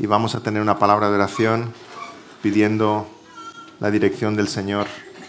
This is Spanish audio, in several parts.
y vamos a tener una palabra de oración pidiendo la dirección del Señor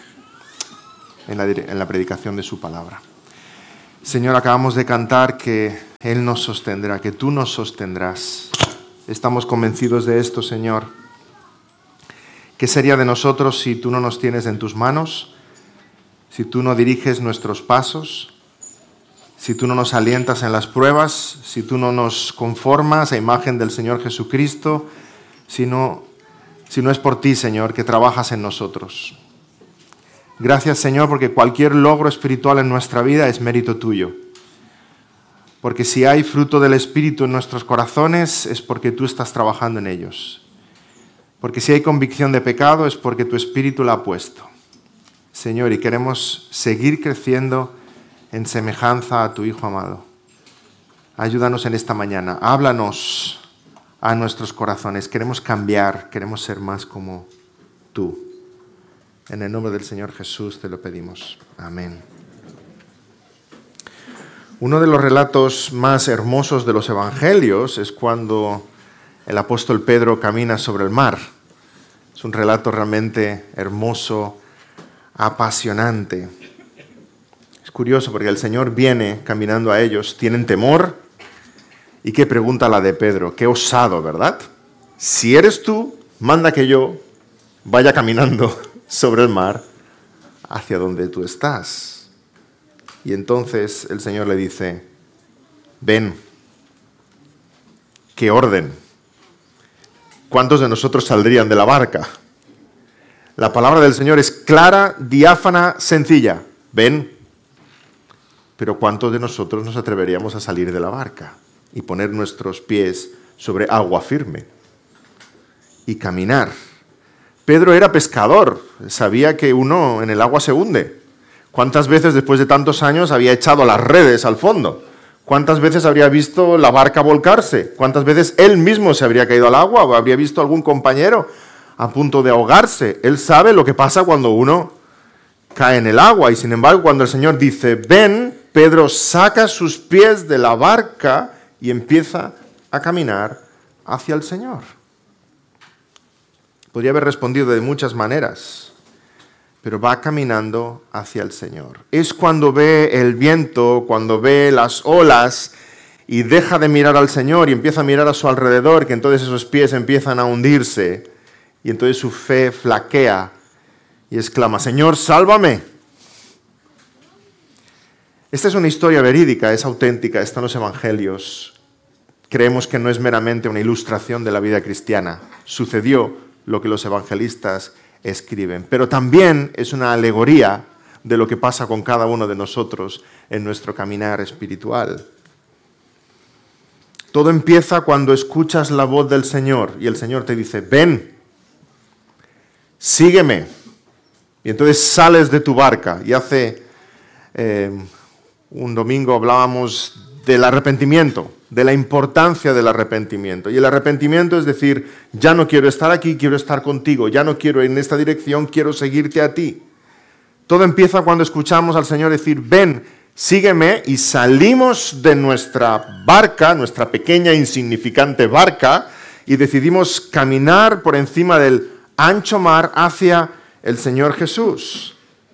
en la predicación de su palabra. Señor, acabamos de cantar que Él nos sostendrá, que tú nos sostendrás. Estamos convencidos de esto, Señor. ¿Qué sería de nosotros si tú no nos tienes en tus manos? Si tú no diriges nuestros pasos, si tú no nos alientas en las pruebas, si tú no nos conformas a imagen del Señor Jesucristo, si no es por ti, Señor, que trabajas en nosotros. Gracias, Señor, porque cualquier logro espiritual en nuestra vida es mérito tuyo. Porque si hay fruto del Espíritu en nuestros corazones, es porque tú estás trabajando en ellos. Porque si hay convicción de pecado, es porque tu Espíritu la ha puesto. Señor, y queremos seguir creciendo en semejanza a tu Hijo amado. Ayúdanos en esta mañana, háblanos a nuestros corazones. Queremos cambiar, queremos ser más como tú. En el nombre del Señor Jesús te lo pedimos. Amén. Uno de los relatos más hermosos de los evangelios es cuando el apóstol Pedro camina sobre el mar. Es un relato realmente hermoso, apasionante. Es curioso porque el Señor viene caminando a ellos, tienen temor. ¿Y qué pregunta la de Pedro? Qué osado, ¿verdad? Si eres tú, manda que yo vaya caminando sobre el mar hacia donde tú estás. Y entonces el Señor le dice, ven, qué orden. ¿Cuántos de nosotros saldrían de la barca? La palabra del Señor es clara, diáfana, sencilla. Ven. Pero ¿cuántos de nosotros nos atreveríamos a salir de la barca y poner nuestros pies sobre agua firme y caminar? Pedro era pescador, sabía que uno en el agua se hunde. ¿Cuántas veces después de tantos años había echado las redes al fondo? ¿Cuántas veces habría visto la barca volcarse? ¿Cuántas veces él mismo se habría caído al agua o habría visto a algún compañero a punto de ahogarse? Él sabe lo que pasa cuando uno cae en el agua y sin embargo cuando el Señor dice, ven, Pedro saca sus pies de la barca y empieza a caminar hacia el Señor. Podría haber respondido de muchas maneras, pero va caminando hacia el Señor. Es cuando ve el viento, cuando ve las olas y deja de mirar al Señor y empieza a mirar a su alrededor, que entonces esos pies empiezan a hundirse y entonces su fe flaquea y exclama, Señor, sálvame. Esta es una historia verídica, es auténtica, está en los evangelios. Creemos que no es meramente una ilustración de la vida cristiana. Sucedió lo que los evangelistas escriben, pero también es una alegoría de lo que pasa con cada uno de nosotros en nuestro caminar espiritual. Todo empieza cuando escuchas la voz del Señor y el Señor te dice, ven, sígueme. Y entonces sales de tu barca y hace un domingo hablábamos del arrepentimiento, de la importancia del arrepentimiento. Y el arrepentimiento es decir, ya no quiero estar aquí, quiero estar contigo, ya no quiero ir en esta dirección, quiero seguirte a ti. Todo empieza cuando escuchamos al Señor decir, ven, sígueme, y salimos de nuestra barca, nuestra pequeña insignificante barca, y decidimos caminar por encima del ancho mar hacia el Señor Jesús.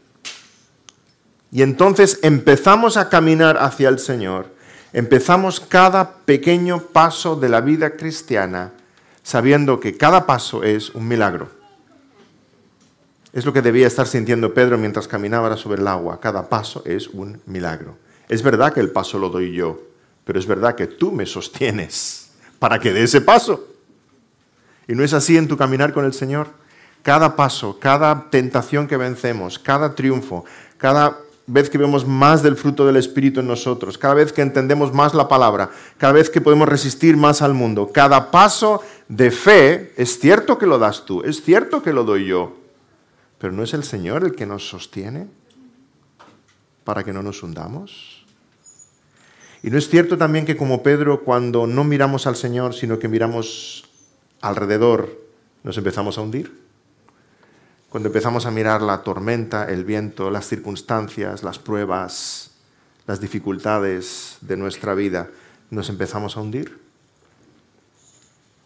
Y entonces empezamos a caminar hacia el Señor. Empezamos cada pequeño paso de la vida cristiana sabiendo que cada paso es un milagro. Es lo que debía estar sintiendo Pedro mientras caminaba sobre el agua. Cada paso es un milagro. Es verdad que el paso lo doy yo, pero es verdad que tú me sostienes para que dé ese paso. ¿Y no es así en tu caminar con el Señor? Cada paso, cada tentación que vencemos, cada triunfo, cada vez que vemos más del fruto del Espíritu en nosotros, cada vez que entendemos más la palabra, cada vez que podemos resistir más al mundo, cada paso de fe, es cierto que lo das tú, es cierto que lo doy yo, pero ¿no es el Señor el que nos sostiene para que no nos hundamos? ¿Y no es cierto también que como Pedro, cuando no miramos al Señor, sino que miramos alrededor, nos empezamos a hundir? Cuando empezamos a mirar la tormenta, el viento, las circunstancias, las pruebas, las dificultades de nuestra vida, nos empezamos a hundir.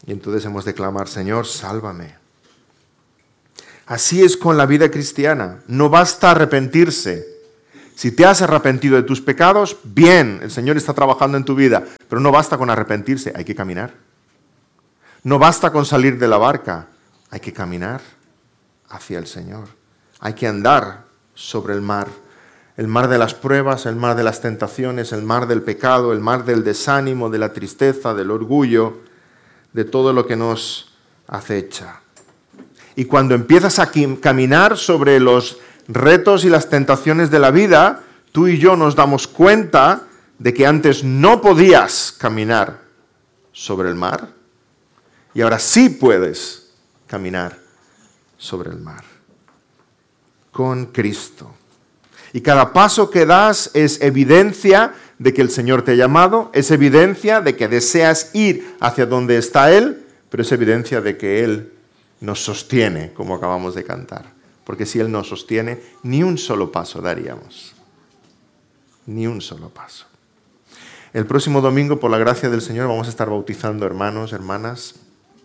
Y entonces hemos de clamar, Señor, sálvame. Así es con la vida cristiana. No basta arrepentirse. Si te has arrepentido de tus pecados, bien, el Señor está trabajando en tu vida. Pero no basta con arrepentirse, hay que caminar. No basta con salir de la barca, hay que caminar hacia el Señor. Hay que andar sobre el mar de las pruebas, el mar de las tentaciones, el mar del pecado, el mar del desánimo, de la tristeza, del orgullo, de todo lo que nos acecha. Y cuando empiezas a caminar sobre los retos y las tentaciones de la vida, tú y yo nos damos cuenta de que antes no podías caminar sobre el mar y ahora sí puedes caminar sobre el mar con Cristo. Y cada paso que das es evidencia de que el Señor te ha llamado, es evidencia de que deseas ir hacia donde está Él, pero es evidencia de que Él nos sostiene, como acabamos de cantar. Porque si Él nos sostiene, ni un solo paso daríamos. Ni un solo paso. El próximo domingo, por la gracia del Señor, vamos a estar bautizando hermanos, hermanas.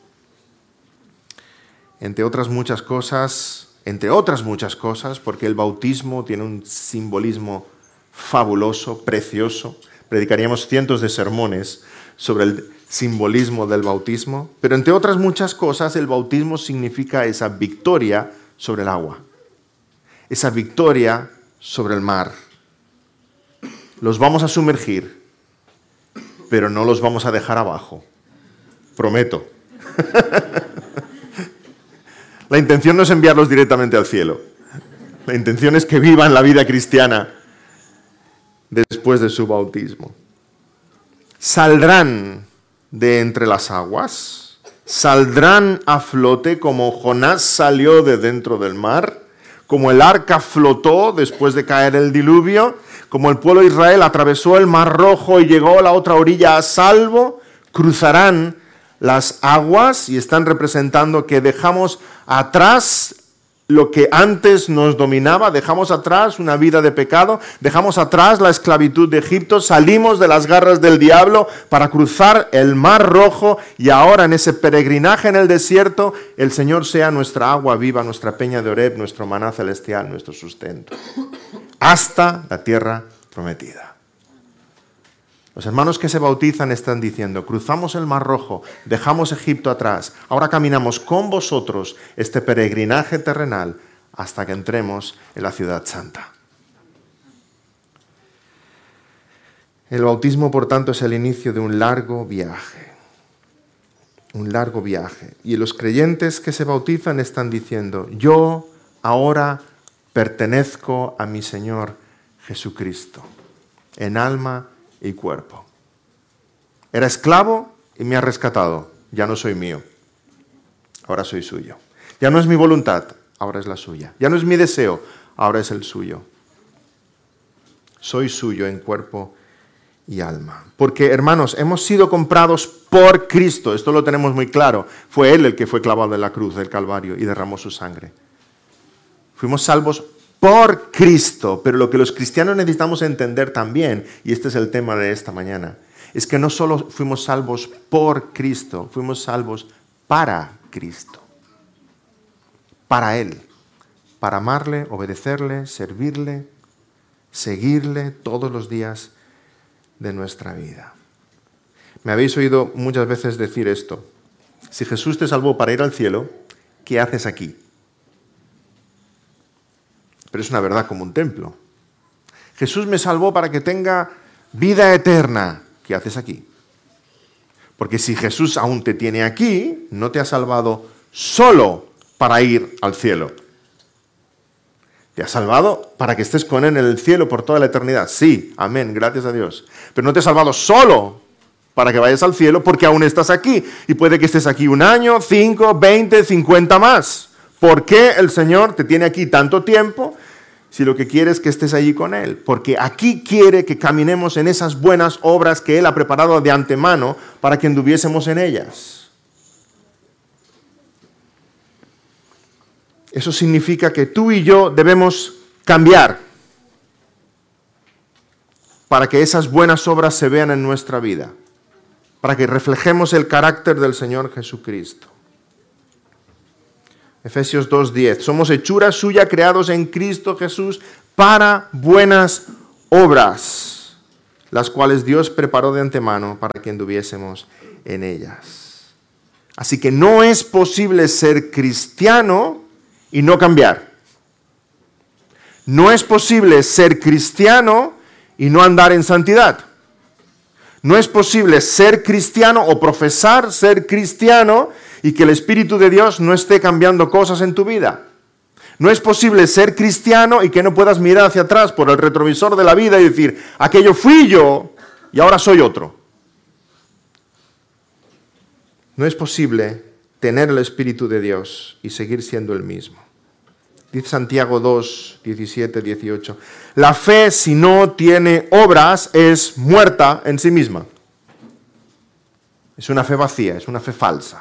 Entre otras muchas cosas, porque el bautismo tiene un simbolismo fabuloso, precioso. Predicaríamos cientos de sermones sobre el simbolismo del bautismo, pero entre otras muchas cosas, el bautismo significa esa victoria sobre el agua, esa victoria sobre el mar. Los vamos a sumergir, pero no los vamos a dejar abajo, prometo. La intención no es enviarlos directamente al cielo. La intención es que vivan la vida cristiana después de su bautismo. Saldrán de entre las aguas, saldrán a flote como Jonás salió de dentro del mar, como el arca flotó después de caer el diluvio, como el pueblo de Israel atravesó el mar Rojo y llegó a la otra orilla a salvo, cruzarán las aguas y están representando que dejamos atrás lo que antes nos dominaba, dejamos atrás una vida de pecado, dejamos atrás la esclavitud de Egipto, salimos de las garras del diablo para cruzar el mar Rojo y ahora en ese peregrinaje en el desierto el Señor sea nuestra agua viva, nuestra peña de Oreb, nuestro maná celestial, nuestro sustento, hasta la tierra prometida. Los hermanos que se bautizan están diciendo, cruzamos el Mar Rojo, dejamos Egipto atrás, ahora caminamos con vosotros este peregrinaje terrenal hasta que entremos en la ciudad santa. El bautismo, por tanto, es el inicio de un largo viaje. Un largo viaje. Y los creyentes que se bautizan están diciendo, yo ahora pertenezco a mi Señor Jesucristo, en alma y cuerpo. Era esclavo y me ha rescatado. Ya no soy mío. Ahora soy suyo. Ya no es mi voluntad, ahora es la suya. Ya no es mi deseo, ahora es el suyo. Soy suyo en cuerpo y alma. Porque, hermanos, hemos sido comprados por Cristo. Esto lo tenemos muy claro. Fue Él el que fue clavado en la cruz del Calvario y derramó su sangre. Fuimos salvos por Cristo, pero lo que los cristianos necesitamos entender también, y este es el tema de esta mañana, es que no solo fuimos salvos por Cristo, fuimos salvos para Cristo, para Él, para amarle, obedecerle, servirle, seguirle todos los días de nuestra vida. Me habéis oído muchas veces decir esto, si Jesús te salvó para ir al cielo, ¿qué haces aquí? Pero es una verdad como un templo. Jesús me salvó para que tenga vida eterna. ¿Qué haces aquí? Porque si Jesús aún te tiene aquí, no te ha salvado solo para ir al cielo. Te ha salvado para que estés con Él en el cielo por toda la eternidad. Sí, amén, gracias a Dios. Pero no te ha salvado solo para que vayas al cielo porque aún estás aquí. Y puede que estés aquí 1 año, 5, 20, 50 más. ¿Por qué el Señor te tiene aquí tanto tiempo si lo que quiere es que estés allí con Él? Porque aquí quiere que caminemos en esas buenas obras que Él ha preparado de antemano para que anduviésemos en ellas. Eso significa que tú y yo debemos cambiar para que esas buenas obras se vean en nuestra vida. para que reflejemos el carácter del Señor Jesucristo. Efesios 2:10, somos hechura suya creados en Cristo Jesús para buenas obras, las cuales Dios preparó de antemano para que anduviésemos en ellas. Así que no es posible ser cristiano y no cambiar. No es posible ser cristiano y no andar en santidad. No es posible ser cristiano o profesar ser cristiano y que el Espíritu de Dios no esté cambiando cosas en tu vida. No es posible ser cristiano y que no puedas mirar hacia atrás por el retrovisor de la vida y decir, aquello fui yo y ahora soy otro. No es posible tener el Espíritu de Dios y seguir siendo el mismo. Dice Santiago 2, 17, 18. La fe, si no tiene obras, es muerta en sí misma. Es una fe vacía, es una fe falsa.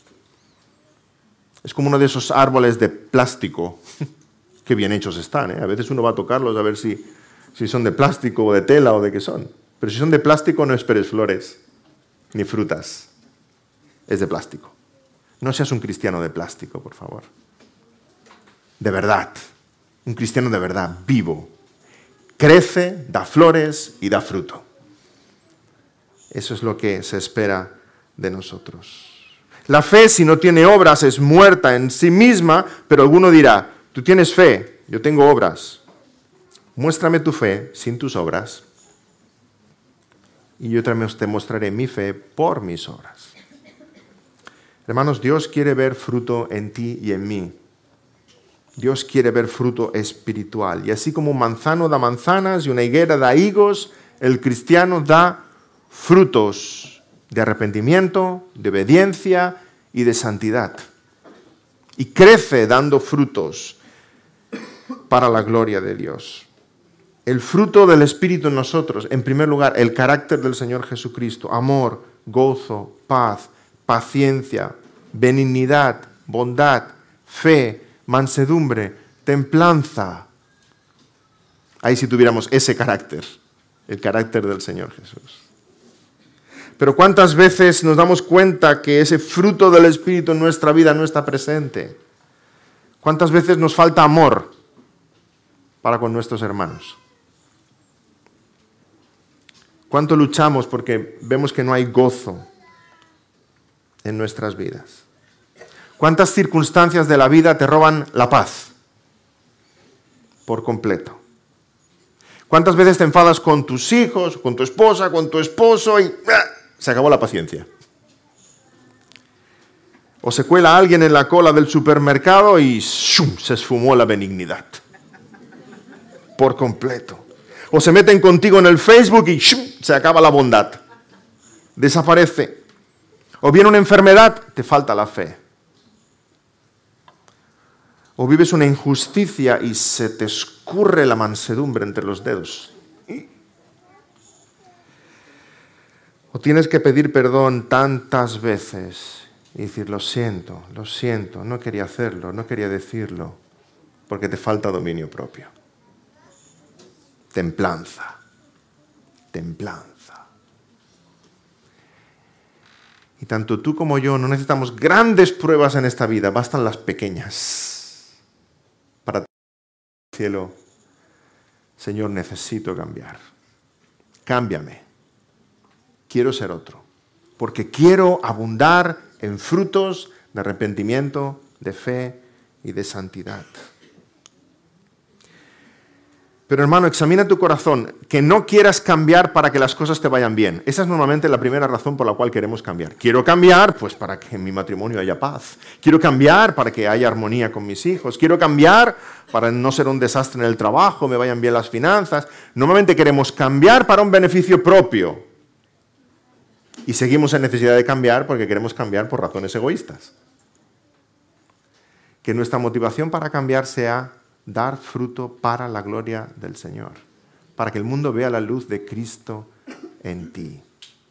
Es como uno de esos árboles de plástico. Qué bien hechos están, ¿eh? A veces uno va a tocarlos a ver si son de plástico o de tela o de qué son. Pero si son de plástico, no esperes flores ni frutas. Es de plástico. No seas un cristiano de plástico, por favor. De verdad, un cristiano de verdad, vivo. Crece, da flores y da fruto. Eso es lo que se espera de nosotros. La fe, si no tiene obras, es muerta en sí misma, pero alguno dirá, tú tienes fe, yo tengo obras. Muéstrame tu fe sin tus obras y yo te mostraré mi fe por mis obras. Hermanos, Dios quiere ver fruto en ti y en mí. Dios quiere ver fruto espiritual. Y así como un manzano da manzanas y una higuera da higos, el cristiano da frutos de arrepentimiento, de obediencia y de santidad. Y crece dando frutos para la gloria de Dios. El fruto del Espíritu en nosotros, en primer lugar, el carácter del Señor Jesucristo, amor, gozo, paz, paciencia, benignidad, bondad, fe, mansedumbre, templanza. Ahí si tuviéramos ese carácter, el carácter del Señor Jesús. Pero ¿cuántas veces nos damos cuenta que ese fruto del Espíritu en nuestra vida no está presente? ¿Cuántas veces nos falta amor para con nuestros hermanos? ¿Cuánto luchamos porque vemos que no hay gozo en nuestras vidas? ¿Cuántas circunstancias de la vida te roban la paz por completo? ¿Cuántas veces te enfadas con tus hijos, con tu esposa, con tu esposo y se acabó la paciencia? O se cuela alguien en la cola del supermercado y ¡shum!, se esfumó la benignidad por completo. O se meten contigo en el Facebook y ¡shum!, se acaba la bondad. Desaparece. O viene una enfermedad, te falta la fe. O vives una injusticia y se te escurre la mansedumbre entre los dedos. O tienes que pedir perdón tantas veces y decir, lo siento, no quería hacerlo, no quería decirlo, porque te falta dominio propio. Templanza. Y tanto tú como yo no necesitamos grandes pruebas en esta vida, bastan las pequeñas. Para el cielo, Señor, necesito cambiar. Cámbiame. Quiero ser otro. Porque quiero abundar en frutos de arrepentimiento, de fe y de santidad. Pero hermano, examina tu corazón, que no quieras cambiar para que las cosas te vayan bien. Esa es normalmente la primera razón por la cual queremos cambiar. Quiero cambiar, pues para que en mi matrimonio haya paz. Quiero cambiar para que haya armonía con mis hijos. Quiero cambiar para no ser un desastre en el trabajo, me vayan bien las finanzas. Normalmente queremos cambiar para un beneficio propio. Y seguimos en necesidad de cambiar porque queremos cambiar por razones egoístas. Que nuestra motivación para cambiar sea dar fruto para la gloria del Señor, para que el mundo vea la luz de Cristo en ti.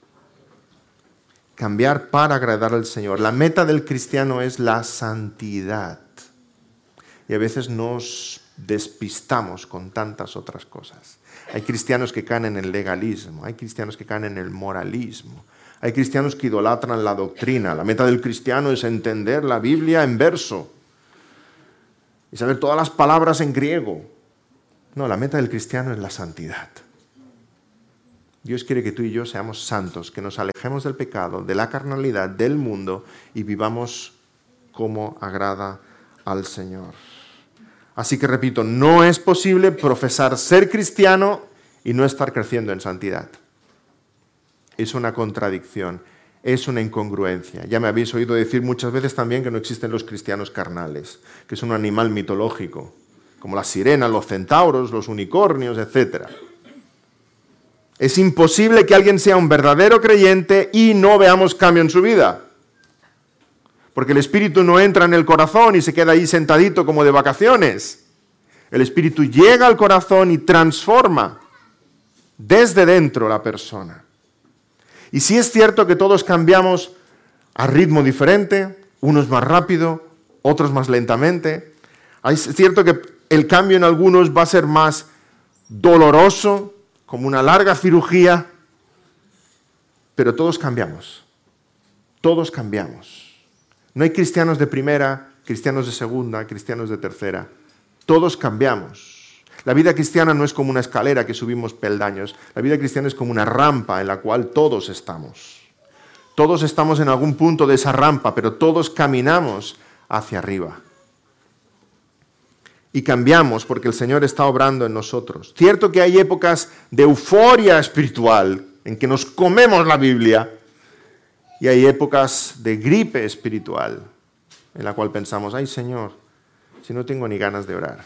Cambiar para agradar al Señor. La meta del cristiano es la santidad. Y a veces nos despistamos con tantas otras cosas. Hay cristianos que caen en el legalismo, hay cristianos que caen en el moralismo, Hay cristianos que idolatran la doctrina. La meta del cristiano es entender la Biblia en verso y saber todas las palabras en griego. No, la meta del cristiano es la santidad. Dios quiere que tú y yo seamos santos, que nos alejemos del pecado, de la carnalidad, del mundo y vivamos como agrada al Señor. Así que repito, no es posible profesar ser cristiano y no estar creciendo en santidad. Es una contradicción, es una incongruencia. Ya me habéis oído decir muchas veces también que no existen los cristianos carnales, que es un animal mitológico, como las sirenas, los centauros, los unicornios, etc. Es imposible que alguien sea un verdadero creyente y no veamos cambio en su vida. Porque el Espíritu no entra en el corazón y se queda ahí sentadito como de vacaciones. El Espíritu llega al corazón y transforma desde dentro la persona. Y sí es cierto que todos cambiamos a ritmo diferente, unos más rápido, otros más lentamente. Es cierto que el cambio en algunos va a ser más doloroso, como una larga cirugía, pero todos cambiamos. Todos cambiamos. No hay cristianos de primera, cristianos de segunda, cristianos de tercera. Todos cambiamos. La vida cristiana no es como una escalera que subimos peldaños. La vida cristiana es como una rampa en la cual todos estamos. Todos estamos en algún punto de esa rampa, pero todos caminamos hacia arriba. Y cambiamos porque el Señor está obrando en nosotros. Cierto que hay épocas de euforia espiritual en que nos comemos la Biblia y hay épocas de gripe espiritual en la cual pensamos, ay Señor, si no tengo ni ganas de orar.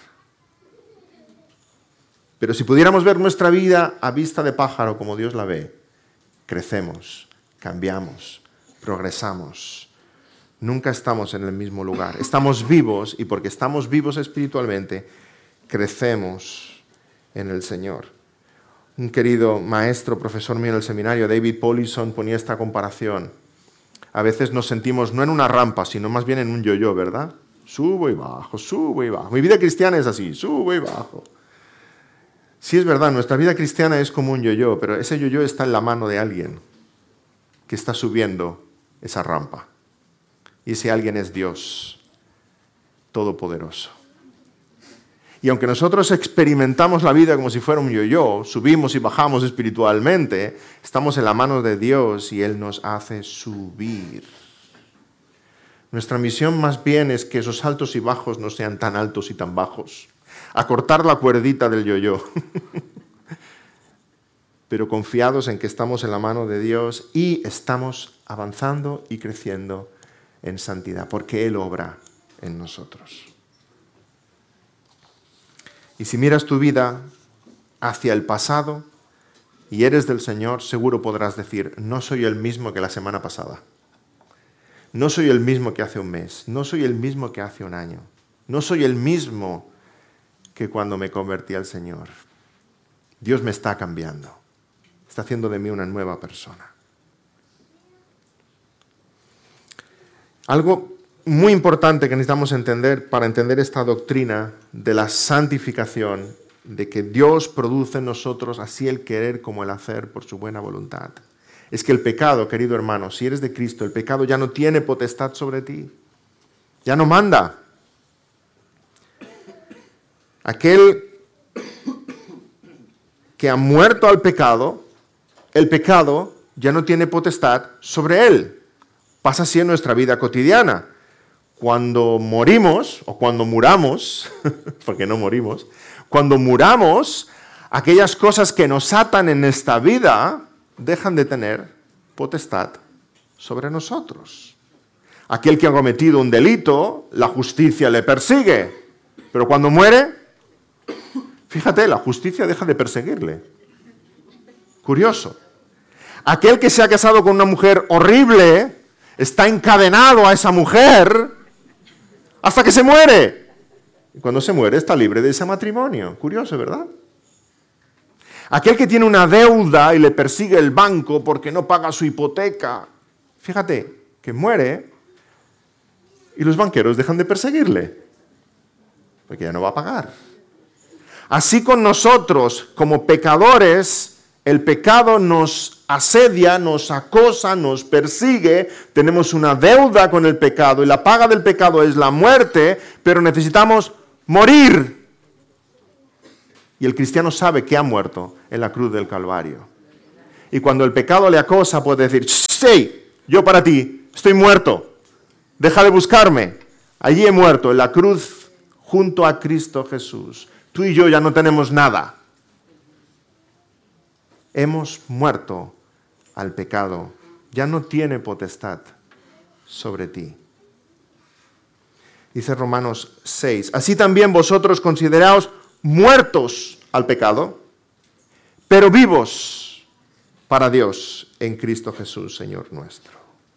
Pero si pudiéramos ver nuestra vida a vista de pájaro como Dios la ve, crecemos, cambiamos, progresamos. Nunca estamos en el mismo lugar. Estamos vivos y porque estamos vivos espiritualmente, crecemos en el Señor. Un querido maestro, profesor mío en el seminario, David Paulison, ponía esta comparación. A veces nos sentimos no en una rampa, sino más bien en un yo-yo, ¿verdad? Subo y bajo, subo y bajo. Mi vida cristiana es así, subo y bajo. Sí es verdad, nuestra vida cristiana es como un yo-yo, pero ese yo-yo está en la mano de alguien que está subiendo esa rampa. Y ese alguien es Dios Todopoderoso. Y aunque nosotros experimentamos la vida como si fuera un yo-yo, subimos y bajamos espiritualmente, estamos en la mano de Dios y Él nos hace subir. Nuestra misión más bien es que esos altos y bajos no sean tan altos y tan bajos. Acortar la cuerdita del yo-yo. Pero confiados en que estamos en la mano de Dios y estamos avanzando y creciendo en santidad, porque Él obra en nosotros. Y si miras tu vida hacia el pasado y eres del Señor, seguro podrás decir, no soy el mismo que la semana pasada. No soy el mismo que hace un mes. No soy el mismo que hace un año. No soy el mismo que cuando me convertí al Señor. Dios me está cambiando. Está haciendo de mí una nueva persona. Algo muy importante que necesitamos entender para entender esta doctrina de la santificación, de que Dios produce en nosotros así el querer como el hacer por su buena voluntad, es que el pecado, querido hermano, si eres de Cristo, el pecado ya no tiene potestad sobre ti, ya no manda. Aquel que ha muerto al pecado, el pecado ya no tiene potestad sobre él. Pasa así en nuestra vida cotidiana. Cuando morimos, o cuando muramos, porque no morimos, cuando muramos, aquellas cosas que nos atan en esta vida dejan de tener potestad sobre nosotros. Aquel que ha cometido un delito, la justicia le persigue, pero cuando muere, fíjate, la justicia deja de perseguirle. Curioso. Aquel que se ha casado con una mujer horrible, está encadenado a esa mujer hasta que se muere. Y cuando se muere está libre de ese matrimonio. Curioso, ¿verdad? Aquel que tiene una deuda y le persigue el banco porque no paga su hipoteca, fíjate que muere y los banqueros dejan de perseguirle porque ya no va a pagar. Así con nosotros, como pecadores, el pecado nos asedia, nos acosa, nos persigue, tenemos una deuda con el pecado y la paga del pecado es la muerte, pero necesitamos morir. Y el cristiano sabe que ha muerto en la cruz del Calvario. Y cuando el pecado le acosa puede decir, sí, yo para ti estoy muerto, deja de buscarme, allí he muerto, en la cruz junto a Cristo Jesús. Tú y yo ya no tenemos nada. Hemos muerto al pecado, ya no tiene potestad sobre ti. Dice Romanos 6, así también vosotros consideraos muertos al pecado, pero vivos para Dios en Cristo Jesús, Señor nuestro.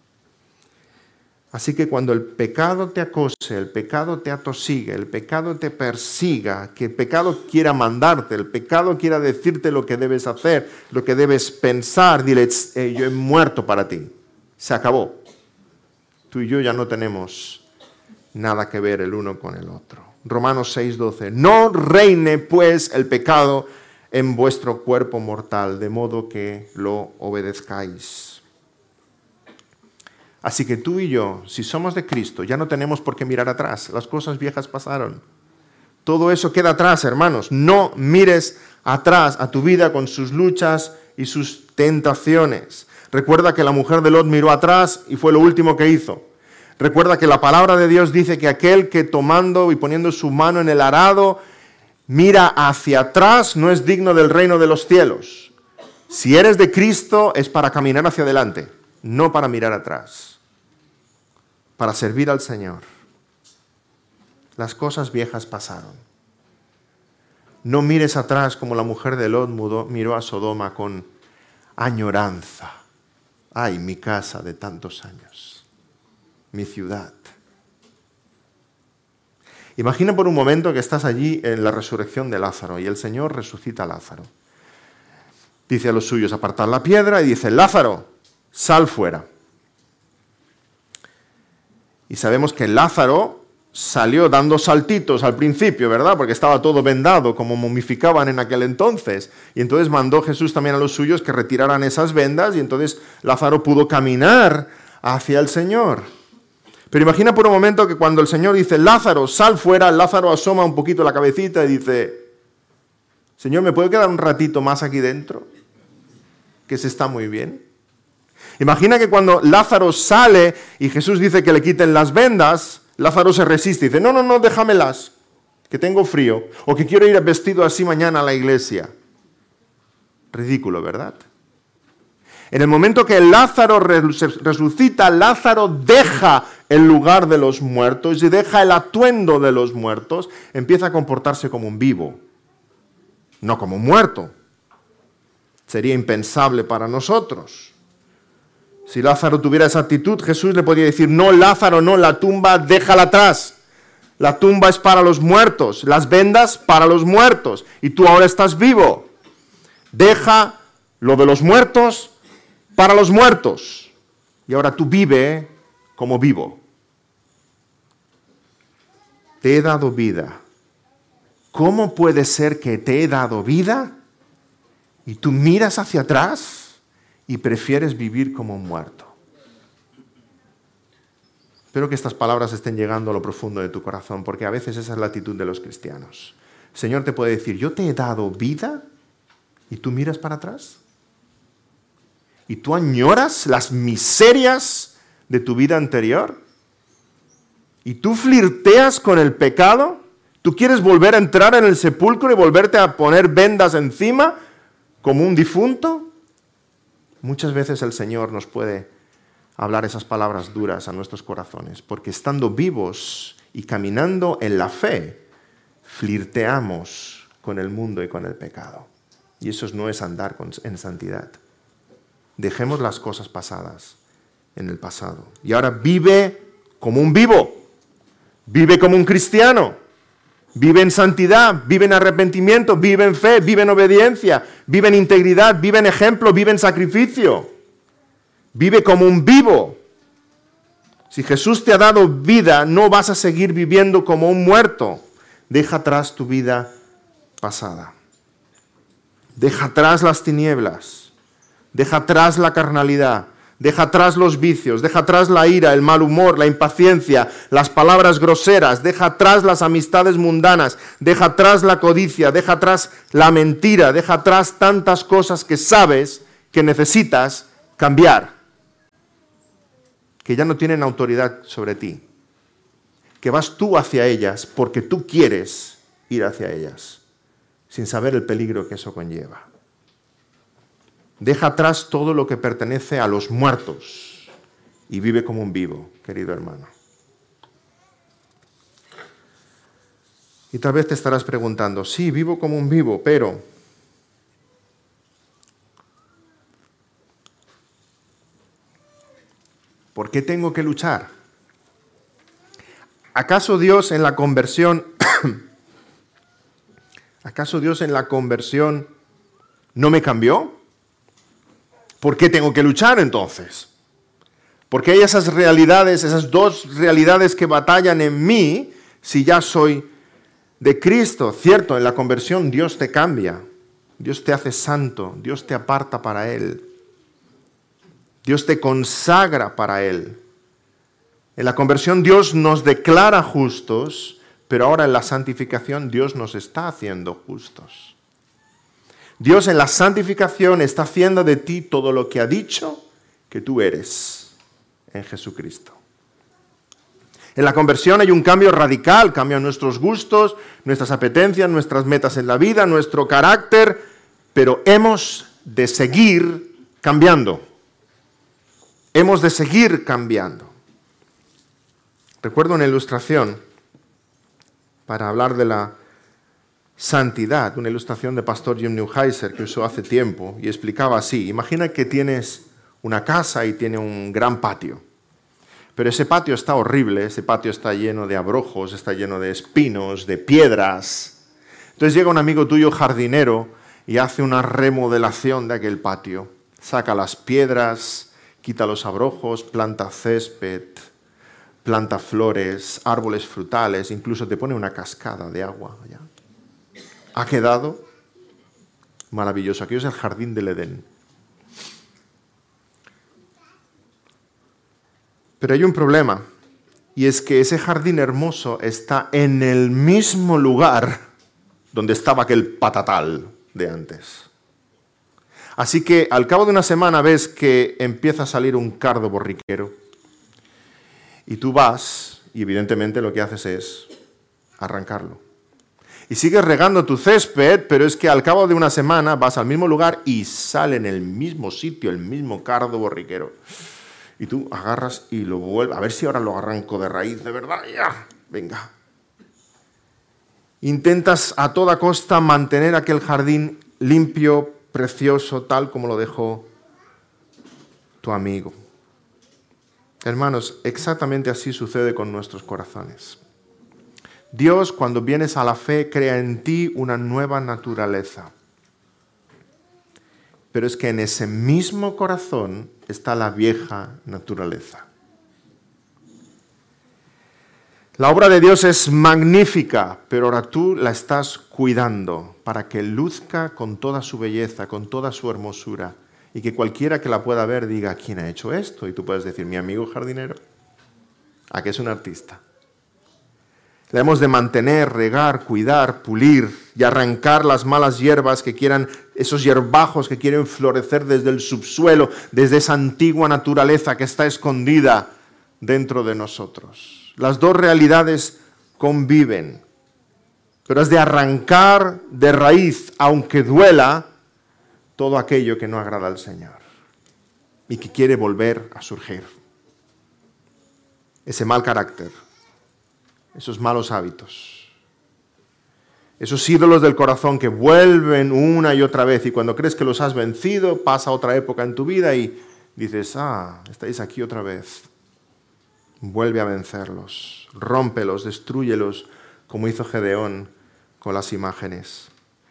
Así que cuando el pecado te acose, el pecado te atosigue, el pecado te persiga, que el pecado quiera mandarte, el pecado quiera decirte lo que debes hacer, lo que debes pensar, dile, yo he muerto para ti, se acabó. Tú y yo ya no tenemos nada que ver el uno con el otro. Romanos 6:12, no reine pues el pecado en vuestro cuerpo mortal, de modo que lo obedezcáis. Así que tú y yo, si somos de Cristo, ya no tenemos por qué mirar atrás. Las cosas viejas pasaron. Todo eso queda atrás, hermanos. No mires atrás a tu vida con sus luchas y sus tentaciones. Recuerda que la mujer de Lot miró atrás y fue lo último que hizo. Recuerda que la palabra de Dios dice que aquel que tomando y poniendo su mano en el arado mira hacia atrás no es digno del reino de los cielos. Si eres de Cristo es para caminar hacia adelante, no para mirar atrás. Para servir al Señor. Las cosas viejas pasaron. No mires atrás como la mujer de Lot miró a Sodoma con añoranza. Ay, mi casa de tantos años, mi ciudad. Imagina por un momento que estás allí en la resurrección de Lázaro y el Señor resucita a Lázaro. Dice a los suyos, apartad la piedra y dice, Lázaro, sal fuera. Y sabemos que Lázaro salió dando saltitos al principio, ¿verdad? Porque estaba todo vendado, como momificaban en aquel entonces. Y entonces mandó Jesús también a los suyos que retiraran esas vendas y entonces Lázaro pudo caminar hacia el Señor. Pero imagina por un momento que cuando el Señor dice, Lázaro, sal fuera, Lázaro asoma un poquito la cabecita y dice, Señor, ¿me puedo quedar un ratito más aquí dentro? Que se está muy bien. Imagina que cuando Lázaro sale y Jesús dice que le quiten las vendas, Lázaro se resiste y dice, no, déjamelas, que tengo frío, o que quiero ir vestido así mañana a la iglesia. Ridículo, ¿verdad? En el momento que Lázaro resucita, Lázaro deja el lugar de los muertos y deja el atuendo de los muertos, empieza a comportarse como un vivo, no como un muerto. Sería impensable para nosotros. Si Lázaro tuviera esa actitud, Jesús le podría decir, no, Lázaro, no, la tumba déjala atrás. La tumba es para los muertos, las vendas para los muertos, y tú ahora estás vivo. Deja lo de los muertos para los muertos, y ahora tú vive como vivo. Te he dado vida. ¿Cómo puede ser que te he dado vida y tú miras hacia atrás y prefieres vivir como un muerto? Espero que estas palabras estén llegando a lo profundo de tu corazón, porque a veces esa es la actitud de los cristianos. El Señor te puede decir, yo te he dado vida, y tú miras para atrás. ¿Y tú añoras las miserias de tu vida anterior? ¿Y tú flirteas con el pecado? ¿Tú quieres volver a entrar en el sepulcro y volverte a poner vendas encima como un difunto? Muchas veces el Señor nos puede hablar esas palabras duras a nuestros corazones, porque estando vivos y caminando en la fe, flirteamos con el mundo y con el pecado. Y eso no es andar en santidad. Dejemos las cosas pasadas en el pasado. Y ahora vive como un vivo, vive como un cristiano. Vive en santidad, vive en arrepentimiento, vive en fe, vive en obediencia, vive en integridad, vive en ejemplo, vive en sacrificio. Vive como un vivo. Si Jesús te ha dado vida, no vas a seguir viviendo como un muerto. Deja atrás tu vida pasada. Deja atrás las tinieblas. Deja atrás la carnalidad. Deja atrás los vicios, deja atrás la ira, el mal humor, la impaciencia, las palabras groseras, deja atrás las amistades mundanas, deja atrás la codicia, deja atrás la mentira, deja atrás tantas cosas que sabes que necesitas cambiar, que ya no tienen autoridad sobre ti, que vas tú hacia ellas porque tú quieres ir hacia ellas, sin saber el peligro que eso conlleva. Deja atrás todo lo que pertenece a los muertos y vive como un vivo, querido hermano. Y tal vez te estarás preguntando, sí, vivo como un vivo, pero ¿por qué tengo que luchar? ¿Acaso Dios en la conversión no me cambió? ¿Por qué tengo que luchar entonces? ¿Por qué hay esas realidades, esas dos realidades que batallan en mí si ya soy de Cristo? Cierto, en la conversión Dios te cambia, Dios te hace santo, Dios te aparta para Él, Dios te consagra para Él. En la conversión Dios nos declara justos, pero ahora en la santificación Dios nos está haciendo justos. Dios en la santificación está haciendo de ti todo lo que ha dicho que tú eres en Jesucristo. En la conversión hay un cambio radical, cambian nuestros gustos, nuestras apetencias, nuestras metas en la vida, nuestro carácter, pero hemos de seguir cambiando. Hemos de seguir cambiando. Recuerdo una ilustración para hablar de la santidad, una ilustración de pastor Jim Newheiser que usó hace tiempo y explicaba así: imagina que tienes una casa y tiene un gran patio, pero ese patio está horrible, ese patio está lleno de abrojos, está lleno de espinos, de piedras. Entonces llega un amigo tuyo jardinero y hace una remodelación de aquel patio, saca las piedras, quita los abrojos, planta césped, planta flores, árboles frutales, incluso te pone una cascada de agua allá. Ha quedado maravilloso. Aquí es el jardín del Edén. Pero hay un problema, y es que ese jardín hermoso está en el mismo lugar donde estaba aquel patatal de antes. Así que al cabo de una semana ves que empieza a salir un cardo borriquero. Y tú vas, y evidentemente lo que haces es arrancarlo. Y sigues regando tu césped, pero es que al cabo de una semana vas al mismo lugar y sale en el mismo sitio el mismo cardo borriquero. Y tú agarras y lo vuelves, a ver si ahora lo arranco de raíz, de verdad, ya, venga. Intentas a toda costa mantener aquel jardín limpio, precioso, tal como lo dejó tu amigo. Hermanos, exactamente así sucede con nuestros corazones. Dios, cuando vienes a la fe, crea en ti una nueva naturaleza. Pero es que en ese mismo corazón está la vieja naturaleza. La obra de Dios es magnífica, pero ahora tú la estás cuidando para que luzca con toda su belleza, con toda su hermosura, y que cualquiera que la pueda ver diga: ¿quién ha hecho esto? Y tú puedes decir: mi amigo jardinero. ¿A qué es un artista? La hemos de mantener, regar, cuidar, pulir y arrancar las malas hierbas que quieran, esos hierbajos que quieren florecer desde el subsuelo, desde esa antigua naturaleza que está escondida dentro de nosotros. Las dos realidades conviven, pero has de arrancar de raíz, aunque duela, todo aquello que no agrada al Señor y que quiere volver a surgir. Ese mal carácter, esos malos hábitos, esos ídolos del corazón que vuelven una y otra vez, y cuando crees que los has vencido, pasa otra época en tu vida y dices: estáis aquí otra vez. Vuelve a vencerlos, rómpelos, destrúyelos, como hizo Gedeón con las imágenes.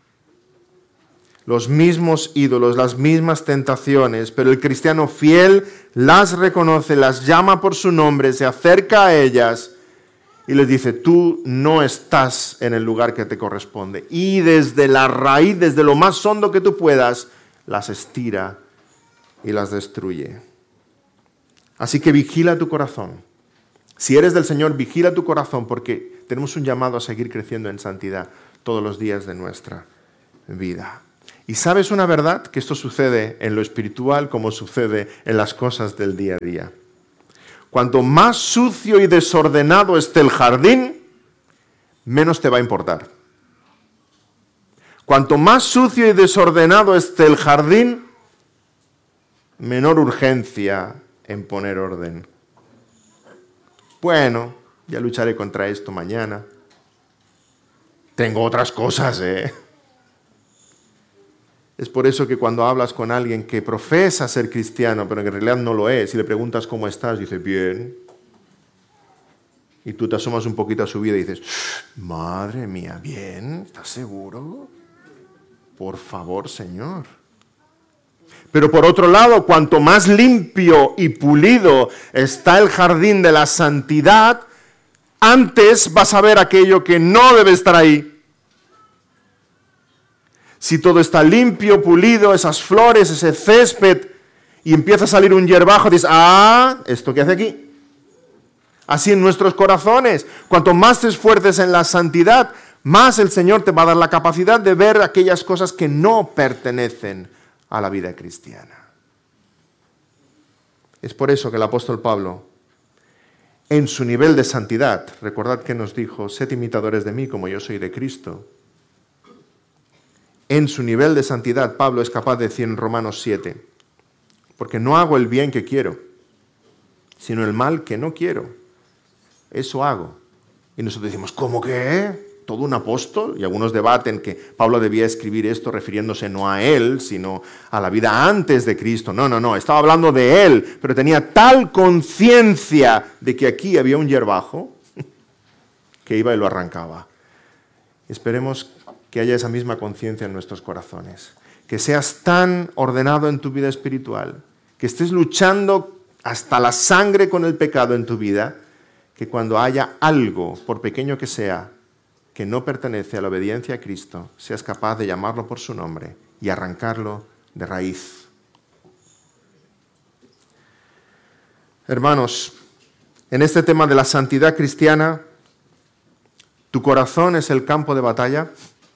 Los mismos ídolos, las mismas tentaciones, pero el cristiano fiel las reconoce, las llama por su nombre, se acerca a ellas y les dice: tú no estás en el lugar que te corresponde. Y desde la raíz, desde lo más hondo que tú puedas, las estira y las destruye. Así que vigila tu corazón. Si eres del Señor, vigila tu corazón, porque tenemos un llamado a seguir creciendo en santidad todos los días de nuestra vida. Y sabes una verdad, que esto sucede en lo espiritual como sucede en las cosas del día a día. Cuanto más sucio y desordenado esté el jardín, menos te va a importar. Cuanto más sucio y desordenado esté el jardín, menor urgencia en poner orden. Bueno, ya lucharé contra esto mañana. Tengo otras cosas, Es por eso que cuando hablas con alguien que profesa ser cristiano, pero que en realidad no lo es, y le preguntas cómo estás, dice, bien. Y tú te asomas un poquito a su vida y dices, madre mía, bien, ¿estás seguro? Por favor, Señor. Pero por otro lado, cuanto más limpio y pulido está el jardín de la santidad, antes vas a ver aquello que no debe estar ahí. Si todo está limpio, pulido, esas flores, ese césped, y empieza a salir un hierbajo, dices, ¿esto qué hace aquí? Así en nuestros corazones, cuanto más te esfuerces en la santidad, más el Señor te va a dar la capacidad de ver aquellas cosas que no pertenecen a la vida cristiana. Es por eso que el apóstol Pablo, en su nivel de santidad, recordad que nos dijo, sed imitadores de mí como yo soy de Cristo. En su nivel de santidad, Pablo es capaz de decir en Romanos 7, porque no hago el bien que quiero, sino el mal que no quiero. Eso hago. Y nosotros decimos, ¿cómo que? ¿Todo un apóstol? Y algunos debaten que Pablo debía escribir esto refiriéndose no a él, sino a la vida antes de Cristo. No, estaba hablando de él, pero tenía tal conciencia de que aquí había un hierbajo que iba y lo arrancaba. Esperemos que haya esa misma conciencia en nuestros corazones, que seas tan ordenado en tu vida espiritual, que estés luchando hasta la sangre con el pecado en tu vida, que cuando haya algo, por pequeño que sea, que no pertenece a la obediencia a Cristo, seas capaz de llamarlo por su nombre y arrancarlo de raíz. Hermanos, en este tema de la santidad cristiana, tu corazón es el campo de batalla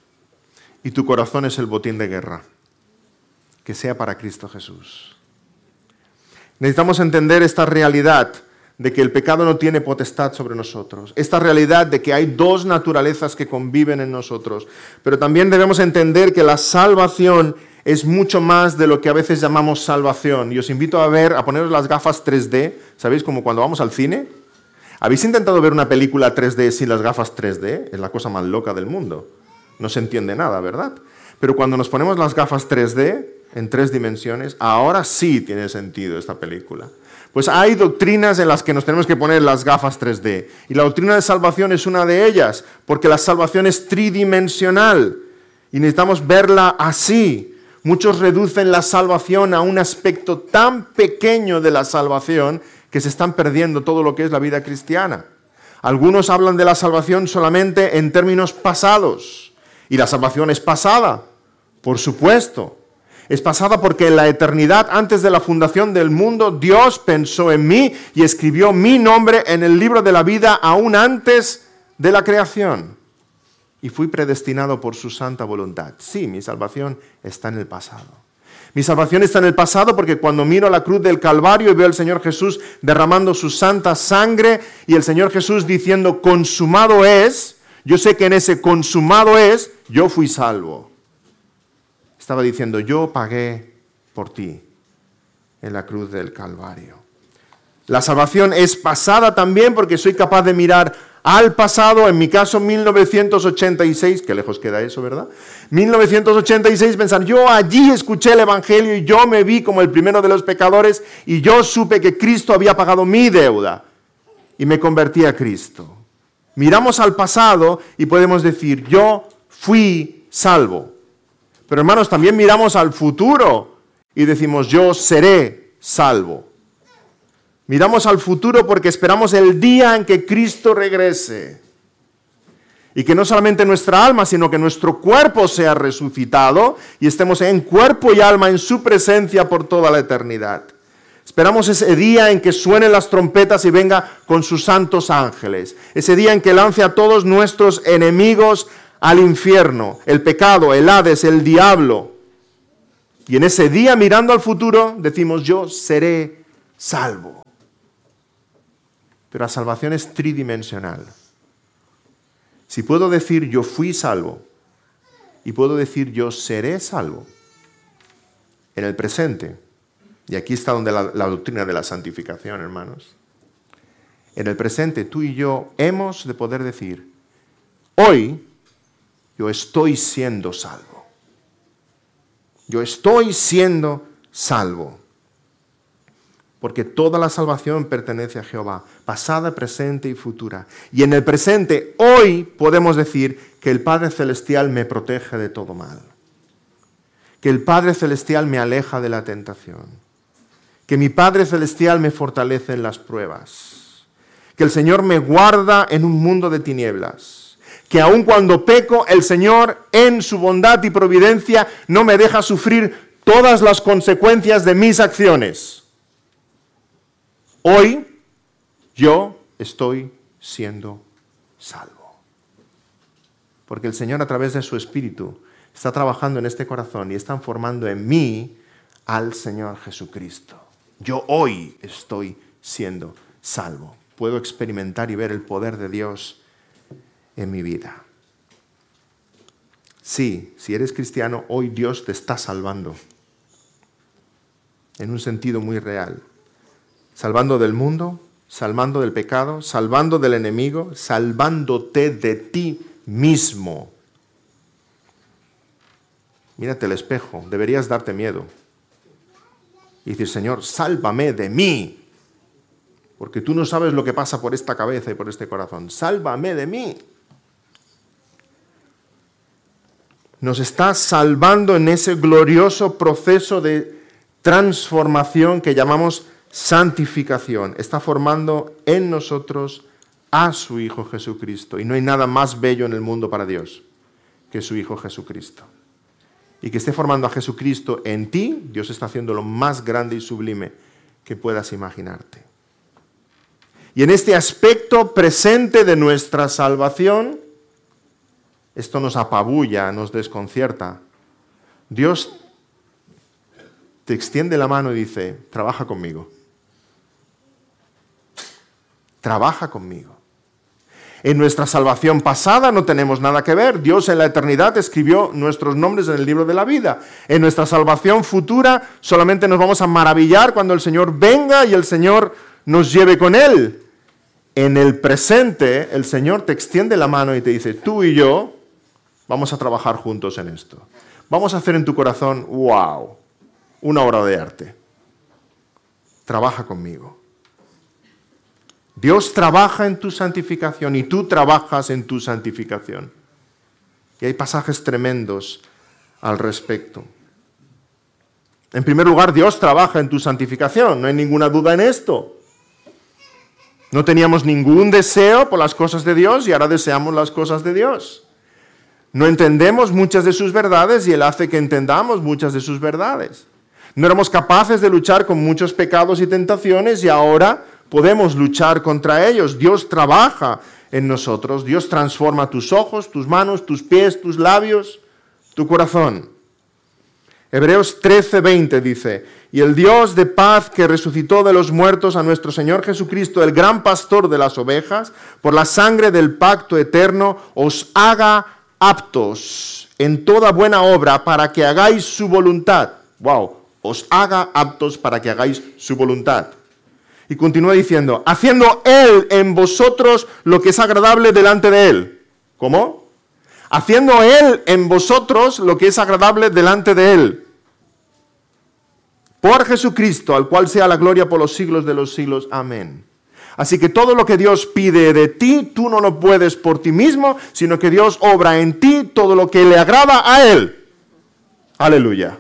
y tu corazón es el botín de guerra. Que sea para Cristo Jesús. Necesitamos entender esta realidad de que el pecado no tiene potestad sobre nosotros. Esta realidad de que hay dos naturalezas que conviven en nosotros. Pero también debemos entender que la salvación es mucho más de lo que a veces llamamos salvación. Y os invito a poneros las gafas 3D. ¿Sabéis? Como cuando vamos al cine. ¿Habéis intentado ver una película 3D sin las gafas 3D? Es la cosa más loca del mundo. No se entiende nada, ¿verdad? Pero cuando nos ponemos las gafas 3D, en 3 dimensiones, ahora sí tiene sentido esta película. Pues hay doctrinas en las que nos tenemos que poner las gafas 3D. Y la doctrina de salvación es una de ellas, porque la salvación es tridimensional. Y necesitamos verla así. Muchos reducen la salvación a un aspecto tan pequeño de la salvación que se están perdiendo todo lo que es la vida cristiana. Algunos hablan de la salvación solamente en términos pasados. Y la salvación es pasada, por supuesto. Es pasada porque en la eternidad, antes de la fundación del mundo, Dios pensó en mí y escribió mi nombre en el libro de la vida aún antes de la creación. Y fui predestinado por su santa voluntad. Sí, mi salvación está en el pasado. Mi salvación está en el pasado porque cuando miro la cruz del Calvario y veo al Señor Jesús derramando su santa sangre y el Señor Jesús diciendo consumado es, yo sé que en ese consumado es, yo fui salvo. Estaba diciendo, yo pagué por ti en la cruz del Calvario. La salvación es pasada también porque soy capaz de mirar al pasado, en mi caso 1986, qué lejos queda eso, ¿verdad? 1986, pensar, yo allí escuché el Evangelio y yo me vi como el primero de los pecadores y yo supe que Cristo había pagado mi deuda y me convertí a Cristo. Miramos al pasado y podemos decir, yo fui salvo. Pero hermanos, también miramos al futuro y decimos, yo seré salvo. Miramos al futuro porque esperamos el día en que Cristo regrese. Y que no solamente nuestra alma, sino que nuestro cuerpo sea resucitado y estemos en cuerpo y alma en su presencia por toda la eternidad. Esperamos ese día en que suenen las trompetas y venga con sus santos ángeles. Ese día en que lance a todos nuestros enemigos al infierno, el pecado, el Hades, el diablo. Y en ese día, mirando al futuro, decimos, yo seré salvo. Pero la salvación es tridimensional. Si puedo decir yo fui salvo y puedo decir yo seré salvo en el presente, y aquí está donde la doctrina de la santificación, hermanos. En el presente tú y yo hemos de poder decir, hoy yo estoy siendo salvo. Yo estoy siendo salvo. Porque toda la salvación pertenece a Jehová, pasada, presente y futura. Y en el presente, hoy podemos decir que el Padre Celestial me protege de todo mal. Que el Padre Celestial me aleja de la tentación. Que mi Padre Celestial me fortalece en las pruebas. Que el Señor me guarda en un mundo de tinieblas. Que aun cuando peco, el Señor en su bondad y providencia no me deja sufrir todas las consecuencias de mis acciones. Hoy yo estoy siendo salvo. Porque el Señor a través de su Espíritu está trabajando en este corazón y está formando en mí al Señor Jesucristo. Yo hoy estoy siendo salvo. Puedo experimentar y ver el poder de Dios en mi vida. Sí, si eres cristiano, hoy Dios te está salvando. En un sentido muy real. Salvando del mundo, salvando del pecado, salvando del enemigo, salvándote de ti mismo. Mírate al espejo, deberías darte miedo. Y decir, Señor, sálvame de mí. Porque tú no sabes lo que pasa por esta cabeza y por este corazón. Sálvame de mí. Nos está salvando en ese glorioso proceso de transformación que llamamos santificación. Está formando en nosotros a su Hijo Jesucristo. Y no hay nada más bello en el mundo para Dios que su Hijo Jesucristo. Y que esté formando a Jesucristo en ti, Dios está haciendo lo más grande y sublime que puedas imaginarte. Y en este aspecto presente de nuestra salvación, esto nos apabulla, nos desconcierta. Dios te extiende la mano y dice, trabaja conmigo. Trabaja conmigo. En nuestra salvación pasada no tenemos nada que ver. Dios en la eternidad escribió nuestros nombres en el libro de la vida. En nuestra salvación futura solamente nos vamos a maravillar cuando el Señor venga y el Señor nos lleve con Él. En el presente, el Señor te extiende la mano y te dice, tú y yo vamos a trabajar juntos en esto. Vamos a hacer en tu corazón, wow, una obra de arte. Trabaja conmigo. Dios trabaja en tu santificación y tú trabajas en tu santificación. Y hay pasajes tremendos al respecto. En primer lugar, Dios trabaja en tu santificación, no hay ninguna duda en esto. No teníamos ningún deseo por las cosas de Dios y ahora deseamos las cosas de Dios. No entendemos muchas de sus verdades y Él hace que entendamos muchas de sus verdades. No éramos capaces de luchar con muchos pecados y tentaciones y ahora podemos luchar contra ellos. Dios trabaja en nosotros. Dios transforma tus ojos, tus manos, tus pies, tus labios, tu corazón. Hebreos 13:20 dice, y el Dios de paz que resucitó de los muertos a nuestro Señor Jesucristo, el gran pastor de las ovejas, por la sangre del pacto eterno, os haga aptos en toda buena obra para que hagáis su voluntad. Wow, os haga aptos para que hagáis su voluntad. Y continúa diciendo, haciendo Él en vosotros lo que es agradable delante de Él. ¿Cómo? Haciendo Él en vosotros lo que es agradable delante de Él. Por Jesucristo, al cual sea la gloria por los siglos de los siglos. Amén. Así que todo lo que Dios pide de ti, tú no lo puedes por ti mismo, sino que Dios obra en ti todo lo que le agrada a Él. Aleluya.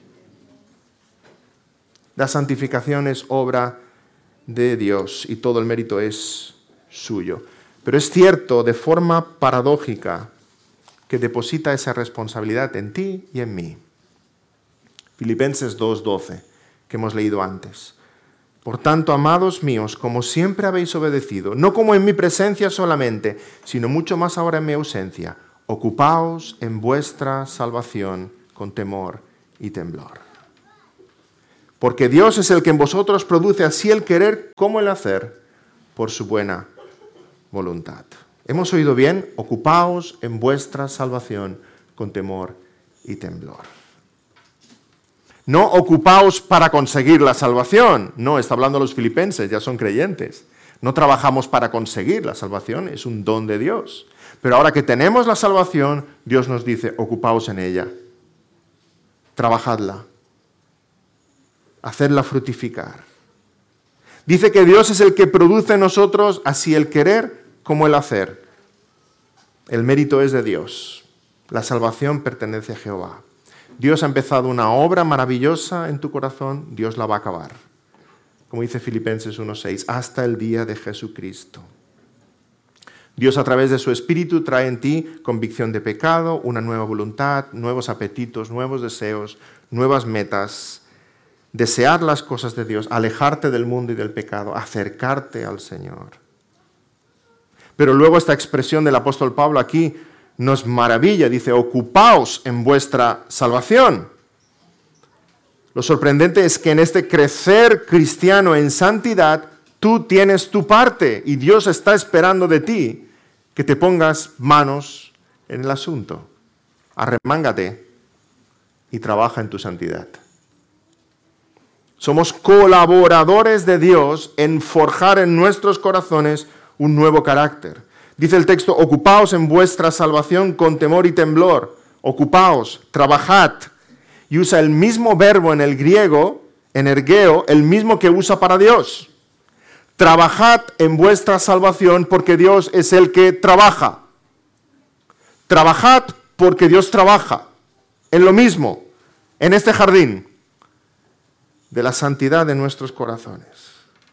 La santificación es obra de Dios y todo el mérito es suyo. Pero es cierto, de forma paradójica, que deposita esa responsabilidad en ti y en mí. Filipenses 2:12, que hemos leído antes. Por tanto, amados míos, como siempre habéis obedecido, no como en mi presencia solamente, sino mucho más ahora en mi ausencia, ocupaos en vuestra salvación con temor y temblor. Porque Dios es el que en vosotros produce así el querer como el hacer, por su buena voluntad. ¿Hemos oído bien? Ocupaos en vuestra salvación con temor y temblor. No ocupaos para conseguir la salvación. No, está hablando los filipenses, ya son creyentes. No trabajamos para conseguir la salvación, es un don de Dios. Pero ahora que tenemos la salvación, Dios nos dice, ocupaos en ella. Trabajadla. Hacedla fructificar. Dice que Dios es el que produce en nosotros así el querer como el hacer. El mérito es de Dios. La salvación pertenece a Jehová. Dios ha empezado una obra maravillosa en tu corazón, Dios la va a acabar. Como dice Filipenses 1:6, hasta el día de Jesucristo. Dios a través de su Espíritu trae en ti convicción de pecado, una nueva voluntad, nuevos apetitos, nuevos deseos, nuevas metas. Desear las cosas de Dios, alejarte del mundo y del pecado, acercarte al Señor. Pero luego esta expresión del apóstol Pablo aquí nos maravilla, dice, ocupaos en vuestra salvación. Lo sorprendente es que en este crecer cristiano en santidad, tú tienes tu parte y Dios está esperando de ti que te pongas manos en el asunto. Arremángate y trabaja en tu santidad. Somos colaboradores de Dios en forjar en nuestros corazones un nuevo carácter. Dice el texto, ocupaos en vuestra salvación con temor y temblor. Ocupaos, trabajad. Y usa el mismo verbo en el griego, energeo, el mismo que usa para Dios. Trabajad en vuestra salvación porque Dios es el que trabaja. Trabajad porque Dios trabaja. En lo mismo, en este jardín de la santidad de nuestros corazones.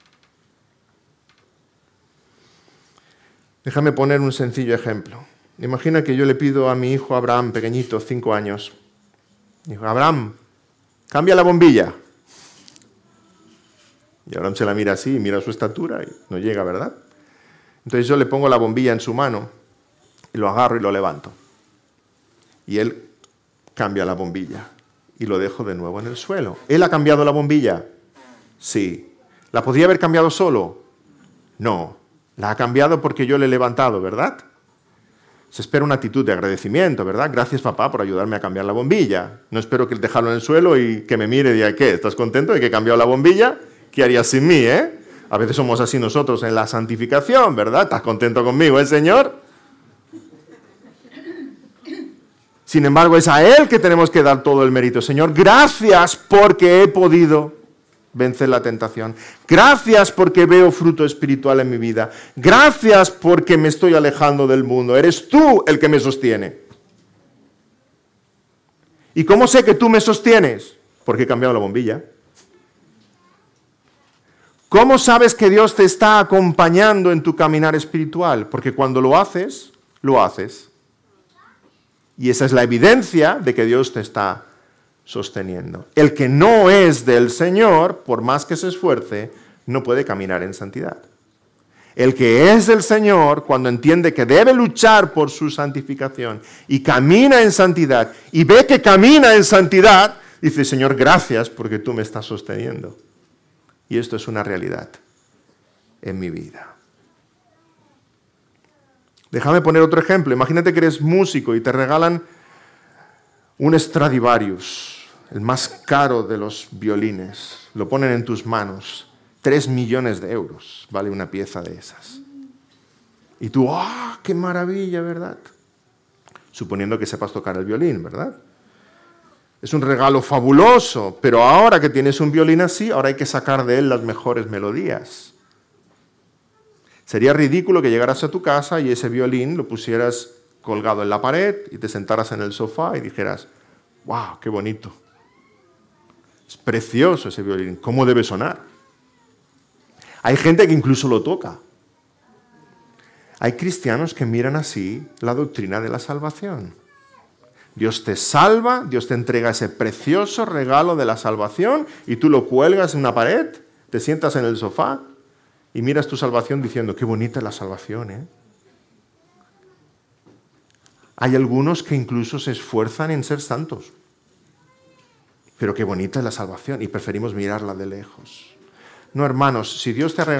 Déjame poner un sencillo ejemplo. Imagina que yo le pido a mi hijo Abraham, pequeñito, 5 años. Digo, Abraham, cambia la bombilla. Y Abraham se la mira así, mira su estatura y no llega, ¿verdad? Entonces yo le pongo la bombilla en su mano y lo agarro y lo levanto. Y él cambia la bombilla y lo dejo de nuevo en el suelo. ¿Él ha cambiado la bombilla? Sí. ¿La podría haber cambiado solo? No. La ha cambiado porque yo le he levantado, ¿verdad? Se espera una actitud de agradecimiento, ¿verdad? Gracias, papá, por ayudarme a cambiar la bombilla. No espero que dejarlo en el suelo y que me mire y diga, ¿qué? ¿Estás contento de que he cambiado la bombilla? ¿Qué harías sin mí, A veces somos así nosotros en la santificación, ¿verdad? ¿Estás contento conmigo, Señor? Sin embargo, es a Él que tenemos que dar todo el mérito. Señor, gracias porque he podido vencer la tentación. Gracias porque veo fruto espiritual en mi vida. Gracias porque me estoy alejando del mundo. Eres tú el que me sostiene. ¿Y cómo sé que tú me sostienes? Porque he cambiado la bombilla. ¿Cómo sabes que Dios te está acompañando en tu caminar espiritual? Porque cuando lo haces, lo haces. Y esa es la evidencia de que Dios te está sosteniendo. El que no es del Señor, por más que se esfuerce, no puede caminar en santidad. El que es del Señor, cuando entiende que debe luchar por su santificación y camina en santidad y ve que camina en santidad, dice, Señor, gracias porque tú me estás sosteniendo. Y esto es una realidad en mi vida. Déjame poner otro ejemplo. Imagínate que eres músico y te regalan un Stradivarius, el más caro de los violines. Lo ponen en tus manos. 3 millones de euros vale una pieza de esas. Y tú, ¡ah, qué maravilla!, ¿verdad? Suponiendo que sepas tocar el violín, ¿verdad? Es un regalo fabuloso, pero ahora que tienes un violín así, ahora hay que sacar de él las mejores melodías. Sería ridículo que llegaras a tu casa y ese violín lo pusieras colgado en la pared y te sentaras en el sofá y dijeras, ¡wow, qué bonito! Es precioso ese violín, ¿cómo debe sonar? Hay gente que incluso lo toca. Hay cristianos que miran así la doctrina de la salvación. Dios te salva, Dios te entrega ese precioso regalo de la salvación y tú lo cuelgas en una pared, te sientas en el sofá y miras tu salvación diciendo, qué bonita es la salvación, ¿eh? Hay algunos que incluso se esfuerzan en ser santos. Pero qué bonita es la salvación y preferimos mirarla de lejos. No, hermanos, si Dios te regala